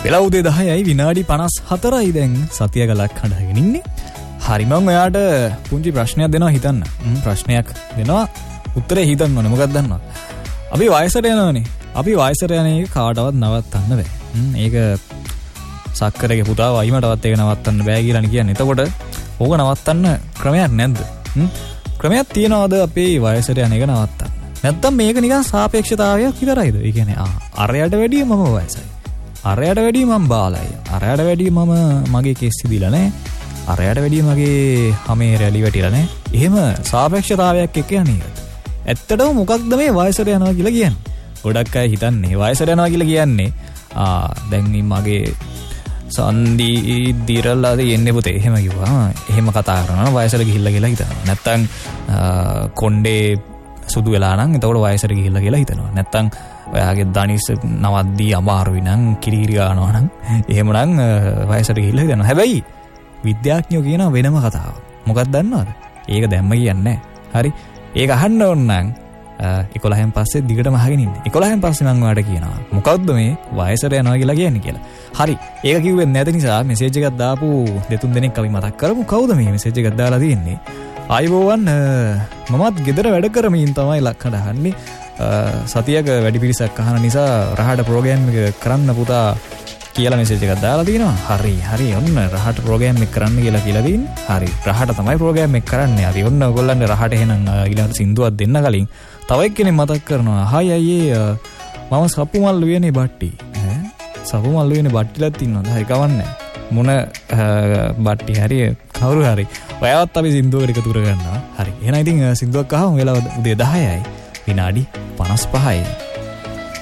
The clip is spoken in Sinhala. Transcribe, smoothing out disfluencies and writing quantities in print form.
වෙලා උදේ 10යි විනාඩි 54යි දැන් සතිය ගලක් හඬගෙන ඉන්නේ. හරි මම ඔයාට පුංචි ප්‍රශ්නයක් දෙනවා හිතන්න. ප්‍රශ්නයක් දෙනවා උත්තරේ හිතන්න ඕනේ. මොකක්ද දන්නවද? අපි වයසට යනවනේ. අපි වයසට යන එක කාටවත් නවත්තන්න බෑ. ඒක සක්කරගේ පුතා වයිමටවත් ඒක නවත්තන්න බෑ කියලානේ කියන්නේ. එතකොට ඕක නවත්තන්න ක්‍රමයක් නැද්ද? ක්‍රමයක් තියනවාද අපේ වයසට යන එක නවත්තන්න? නැත්තම් මේක නිකන් සාපේක්ෂතාවයක් විතරයිද? ඒ කියන්නේ අරයට වැඩිය මම වයසයි. අරයට වැඩිය මම බාලයි. අරයට වැඩිය මම මගේ කෙස් සිදිලා නැහැ. අරයට වැඩිය මගේ හැමේ රැලි වැටිලා නැහැ. එහෙම සාපේක්ෂතාවයක් එක්ක යන්නේ. ඇත්තටම මොකක්ද මේ වයසට යනවා කියලා කියන්නේ? ගොඩක් අය හිතන්නේ වයසට යනවා කියලා කියන්නේ දැන් මගේ සන්දි දිරලාද එන්නේ පුතේ එහෙම කිව්වා. එහෙම කතා කරනවා වයසට ගිහිල්ලා කියලා හිතනවා. නැත්තම් කොණ්ඩේ සුදු වෙලා නම් එතකොට වයසට ගිහිල්ලා කියලා හිතනවා. නැත්තම් ඔයාගේ දනිස් නවද්දී අමාරුයි නම් කිරිකිරි ගන්නවා නම් එහෙමනම් වයසට ගිහිල්ලා හිතනවා. හැබැයි විද්‍යාඥයෝ කියන වෙනම කතාවක්. මොකක්ද දන්නවද? ඒක දැම්ම කියන්නේ නැහැ. හරි. ඒක අහන්න ඕන නම් 11න් පස්සේ දිගටම අහගෙන ඉන්න. 11න් පස්සේ මම ඔයාලට කියනවා මොකද්ද මේ වයසට යනවා කියලා කියන්නේ කියලා. හරි. ඒක කිව්වේ නැති නිසා මෙසේජ් එකක් දාපු දෙතුන් දෙනෙක් අපි මතක් කරමු. කවුද මේ මෙසේජ් එකක් දාලා තියෙන්නේ? ආයිබෝවන් මමත් ගෙදර වැඩ කරමින් තමයි ලක්කඩ අහන්නේ. සතියක වැඩි පිරිසක් අහන නිසා රහට ප්‍රෝග්‍රෑම් එක කරන්න පුතා කියලා මෙසේජ් එකක් දාලා තිනවා. හරි. ඔන්න රහට ප්‍රෝග්‍රෑම් එක කරන්න කියලා තියෙන්නේ. හරි. රහට තමයි ප්‍රෝග්‍රෑම් එක කරන්නේ. හරි. ඔන්න ඔයගොල්ලන්ගේ රහට එහෙනම් ඊළඟට සින්දුවක් දෙන්න කලින් තව එක්කෙනෙක් මතක් කරනවා. හයි අයියේ මම සප්පු මල් වේනේ බට්ටි. සප්පු මල් වේනේ බට්ටිලත් ඉන්නවද? හරි කවන්නේ. මොන බට්ටි හරි කවුරු හරි. ඔයාවත් අපි සින්දුවකට එකතු කර ගන්නවා. හරි. එහෙනම් ඉතින් සින්දුවක් අහමු. වෙලාව උදේ 10යි. විනාඩි 55යි.